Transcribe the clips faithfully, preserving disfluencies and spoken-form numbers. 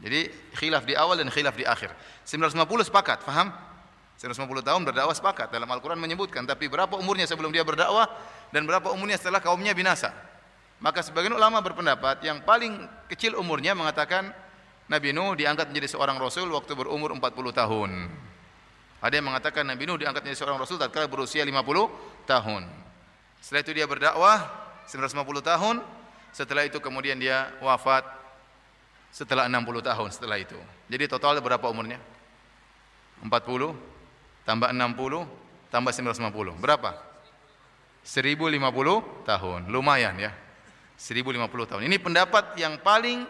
Jadi khilaf di awal dan khilaf di akhir. sembilan ratus lima puluh sepakat, faham? sembilan ratus lima puluh tahun berdakwah sepakat. Dalam Al-Quran menyebutkan, tapi berapa umurnya sebelum dia berdakwah dan berapa umurnya setelah kaumnya binasa. Maka sebagian ulama berpendapat yang paling kecil umurnya mengatakan Nabi Nuh diangkat menjadi seorang rasul waktu berumur empat puluh tahun. Ada yang mengatakan Nabi Nuh diangkat menjadi seorang rasul tatkala berusia lima puluh tahun. Setelah itu dia berdakwah sembilan ratus lima puluh tahun. Setelah itu kemudian dia wafat setelah enam puluh tahun setelah itu. Jadi total berapa umurnya? empat puluh tambah enam puluh tambah sembilan ratus lima puluh. Berapa? seribu lima puluh tahun. Lumayan ya. seribu lima puluh tahun. Ini pendapat yang paling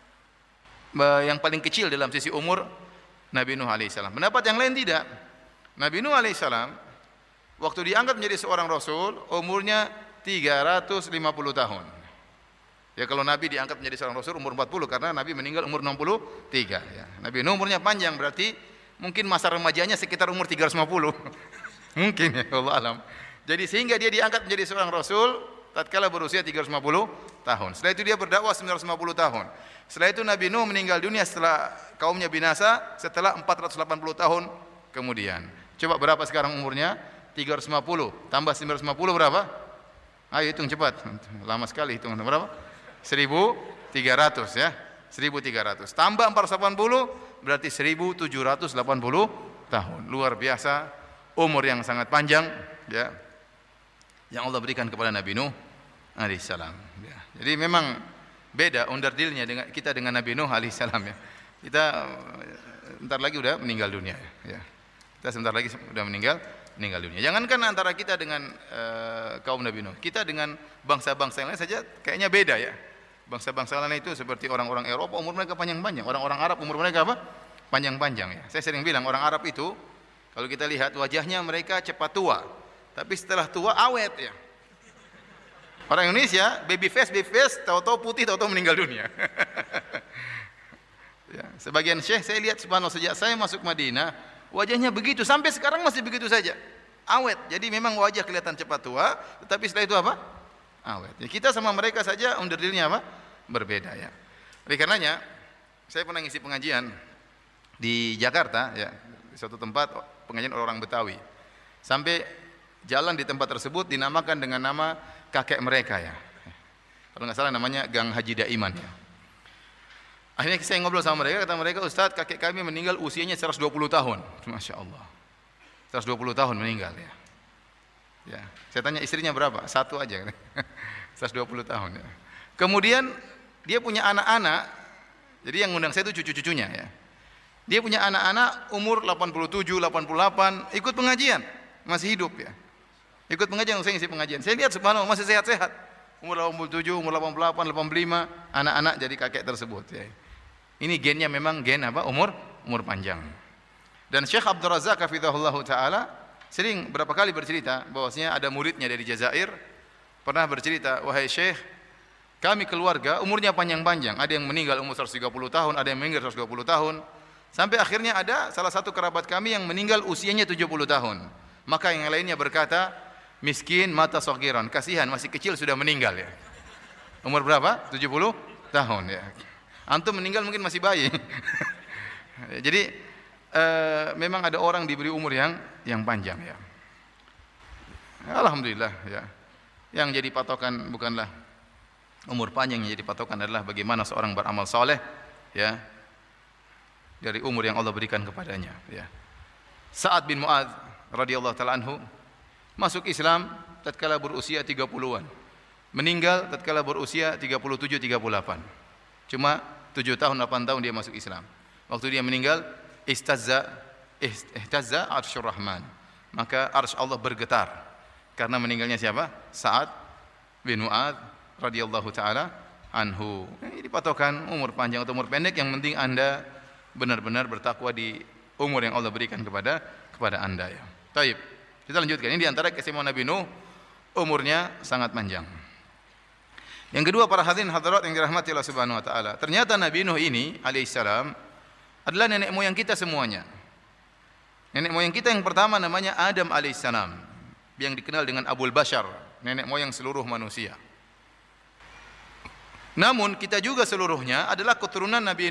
yang paling kecil dalam sisi umur Nabi Nuh alaihissalam. Pendapat yang lain tidak. Nabi Nuh alaihissalam waktu diangkat menjadi seorang rasul umurnya tiga ratus lima puluh tahun. Ya kalau Nabi diangkat menjadi seorang rasul umur empat puluh karena Nabi meninggal umur enam puluh tiga ya. Nabi Nuh umurnya panjang berarti mungkin masa remajanya sekitar umur tiga ratus lima puluh. Mungkin ya Allah alam. Jadi sehingga dia diangkat menjadi seorang rasul tatkala berusia tiga ratus lima puluh tahun. Setelah itu dia berdakwah sembilan ratus lima puluh tahun. Setelah itu Nabi Nuh meninggal dunia setelah kaumnya binasa setelah empat ratus delapan puluh tahun kemudian. Coba berapa sekarang umurnya? tiga ratus lima puluh tambah sembilan ratus lima puluh berapa? Ayo hitung cepat. Lama sekali hitung berapa? seribu tiga ratus ya. seribu tiga ratus tambah empat ratus delapan puluh berarti seribu tujuh ratus delapan puluh tahun. Luar biasa umur yang sangat panjang ya yang Allah berikan kepada Nabi Nuh alaihissalam ya. Jadi memang beda onderdilnya dengan kita dengan Nabi Nuh alaihissalam ya. Kita bentar lagi udah meninggal dunia ya. Kita sebentar lagi udah meninggal meninggal dunia. Jangankan antara kita dengan uh, kaum Nabi Nuh, kita dengan bangsa-bangsa yang lain saja kayaknya beda ya. Bangsa-bangsa lain itu seperti orang-orang Eropa umur mereka panjang-panjang, orang-orang Arab umur mereka apa? Panjang-panjang ya. Saya sering bilang orang Arab itu kalau kita lihat wajahnya mereka cepat tua, tapi setelah tua awet ya. Orang Indonesia baby face baby face tahu-tahu putih tahu-tahu meninggal dunia. Ya, sebagian syekh saya lihat subhanallah sejak saya masuk Madinah wajahnya begitu sampai sekarang masih begitu saja. Awet. Jadi memang wajah kelihatan cepat tua, tetapi setelah itu apa? Awet. Ya, kita sama mereka saja onderdilnya apa? Berbeda ya. Oleh karenanya saya pernah ngisi pengajian di Jakarta ya, di suatu tempat pengajian orang Betawi. Sampai jalan di tempat tersebut dinamakan dengan nama kakek mereka ya. Kalau nggak salah namanya Gang Haji Daiman ya. Akhirnya saya ngobrol sama mereka, kata mereka, Ustaz, kakek kami meninggal usianya seratus dua puluh tahun. Masya Allah. seratus dua puluh tahun meninggal ya. Ya, saya tanya istrinya berapa? Satu aja. seratus dua puluh tahun ya. Kemudian dia punya anak-anak. Jadi yang ngundang saya itu cucu-cucunya ya. Dia punya anak-anak umur delapan puluh tujuh, delapan puluh delapan, ikut pengajian, masih hidup ya. Ikut pengajian, saya ngisi pengajian. Saya lihat subhanallah masih sehat-sehat. Umur delapan puluh tujuh, umur delapan puluh delapan, delapan puluh lima, anak-anak jadi kakek tersebut ya. Ini gennya memang gen apa? Umur umur panjang. Dan Syekh Abdul Razak hafizahullah taala sering berapa kali bercerita bahwasanya ada muridnya dari Jazair pernah bercerita, wahai Syekh, kami keluarga umurnya panjang-panjang, ada yang meninggal umur seratus tiga puluh tahun, ada yang meninggal seratus dua puluh tahun, sampai akhirnya ada salah satu kerabat kami yang meninggal usianya tujuh puluh tahun. Maka yang lainnya berkata, miskin mata sogiran, kasihan masih kecil sudah meninggal ya. Umur berapa? tujuh puluh tahun ya. Antum meninggal mungkin masih bayi. Jadi e, memang ada orang diberi umur yang yang panjang ya. Alhamdulillah ya. Yang jadi patokan bukanlah umur panjang, yang jadi patokan adalah bagaimana seorang beramal saleh ya. Dari umur yang Allah berikan kepadanya ya. Sa'ad bin Mu'adz radhiyallahu taala anhu masuk Islam tatkala berusia tiga puluhan. Meninggal tatkala berusia tiga puluh tujuh tiga puluh delapan. Cuma tujuh tahun delapan tahun dia masuk Islam. Waktu dia meninggal istazza ihtazza arsyur rahman. Maka arsy Allah bergetar karena meninggalnya siapa? Sa'ad bin Mu'adz radhiyallahu taala anhu. Ini patokan umur panjang atau umur pendek, yang penting Anda benar-benar bertakwa di umur yang Allah berikan kepada kepada Anda ya. Baik. Kita lanjutkan. Ini di antara keistimewaan Nabi Nuh, umurnya sangat panjang. Yang kedua, para hadirin hadirat yang dirahmati Allah Subhanahu wa taala. Ternyata Nabi Nuh ini alaihissalam adalah nenek moyang kita semuanya. Nenek moyang kita yang pertama namanya Adam alaihissalam, yang dikenal dengan Abul Bashar, nenek moyang seluruh manusia. Namun kita juga seluruhnya adalah keturunan Nabi